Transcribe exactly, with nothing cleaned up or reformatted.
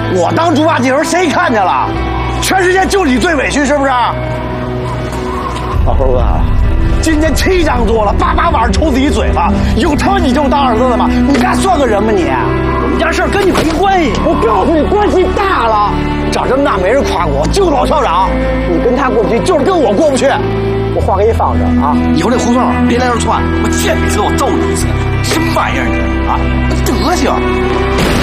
我当猪八戒时候谁看见了？全世界就你最委屈是不是？老头问啊，今天七张桌了，叭叭晚上抽自己嘴巴，有他妈你这么当儿子的吗？你还算个人吗你？我们家事儿跟你没关系。我告诉你，关系大了。长这么大没人夸过我，就老校长，你跟他过不去，就是跟我过不去。我话给你放着啊，以后这胡同别来这串，我见你一次我揍你一次。什么玩意儿你啊，德行！